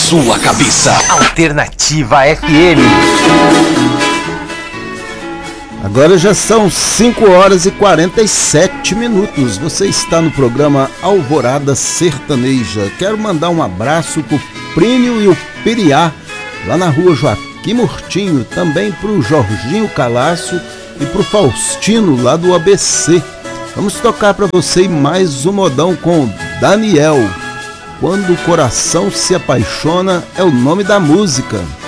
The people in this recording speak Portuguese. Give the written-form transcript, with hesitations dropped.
sua cabeça. Alternativa FM. Agora já são 5 horas e 47 minutos. Você está no programa Alvorada Sertaneja. Quero mandar um abraço pro Plínio e o Piriá, lá na rua Joaquim Murtinho. Também pro Jorginho Calácio e pro Faustino, lá do ABC. Vamos tocar para você mais um modão com Daniel. Quando o coração se apaixona é o nome da música.